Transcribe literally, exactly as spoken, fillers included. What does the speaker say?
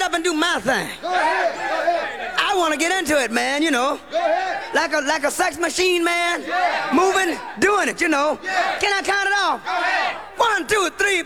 up and do my thing. Go ahead. Go ahead. I want to get into it, man, you know. Go ahead. Like a like a sex machine, man. Yeah. Moving, doing it, you know. Yeah. Can I count it off? Go ahead. One, two, three,